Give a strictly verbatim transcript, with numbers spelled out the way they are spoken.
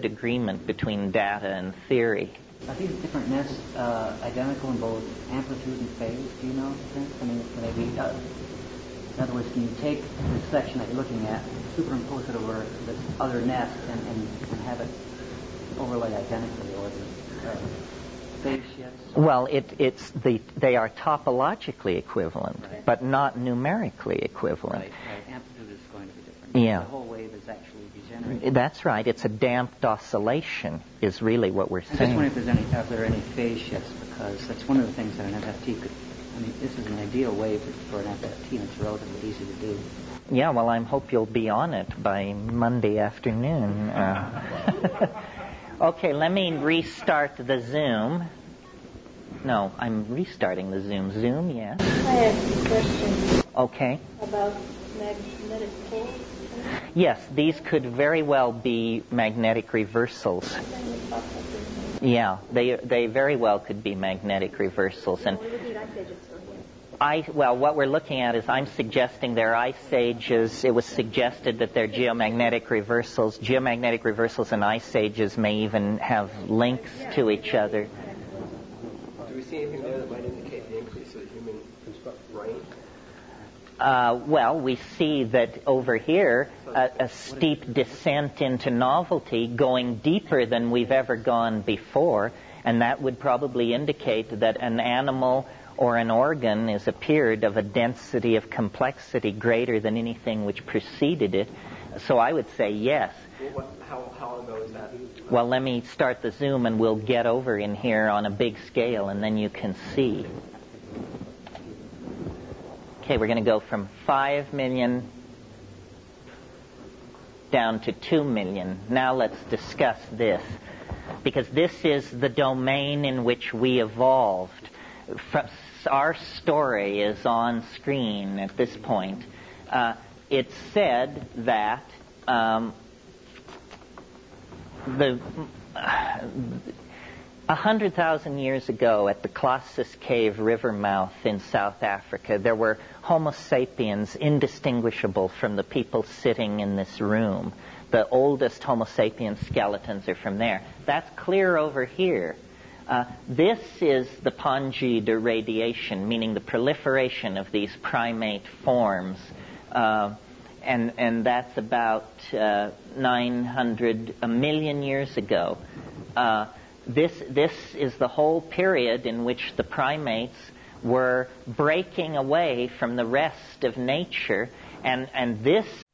agreement between data and theory. Are these different nests uh, identical in both amplitude and phase? Do you know? I mean, can they be? Uh, in other words, can you take the section that you're looking at, superimpose it over this other nest, and, and, and have it overlay identically, or the uh, phase shifts? Well, it, it's the they are topologically equivalent, right. but not numerically equivalent. Right, right. Amplitude is going to be different. Yeah. The whole wave is actually degenerating. That's right. It's a damped oscillation is really what we're I'm saying. just wondering if, there's any, if there are any phase shifts, because that's one of the things that an F F T could... I mean, this is an ideal wave for an F F T, and it's relatively easy to do. Yeah, well, I hope you'll be on it by Monday afternoon. Uh, okay, let me restart the Zoom. No, I'm restarting the Zoom. Zoom, yes. I have a question. Okay. About magnetic poles. Yes, these could very well be magnetic reversals. Yeah, they they very well could be magnetic reversals. And I well, what we're looking at is I'm suggesting they're ice ages. It was suggested that they're geomagnetic reversals. Geomagnetic reversals and ice ages may even have links to each other. Do we see anything there that might indicate the increase of the human brain? Uh, well, we see that over here, a, a steep descent into novelty going deeper than we've ever gone before, and that would probably indicate that an animal or an organ is appeared of a density of complexity greater than anything which preceded it. So I would say yes. Well, what, how, how long ago is that? Well, let me start the Zoom and we'll get over in here on a big scale and then you can see. Okay, we're going to go from five million down to two million. Now let's discuss this, because this is the domain in which we evolved. Our story is on screen at this point. Uh, it's said that um, the uh, A hundred thousand years ago at the Colossus Cave river mouth in South Africa, there were Homo sapiens indistinguishable from the people sitting in this room. The oldest Homo sapiens skeletons are from there. That's clear over here. Uh, this is the Panjid radiation, meaning the proliferation of these primate forms. Uh, and, and that's about uh, nine hundred, a million years ago. Uh, This this is the whole period in which the primates were breaking away from the rest of nature, and, and this